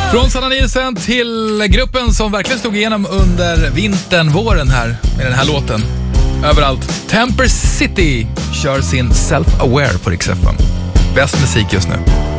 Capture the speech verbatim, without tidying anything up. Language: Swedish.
Från Sanna Nielsen till gruppen som verkligen stod igenom under vintern, våren här med den här låten. Överallt. Temper City kör sin Self-Aware på Rix F M. Bäst musik just nu.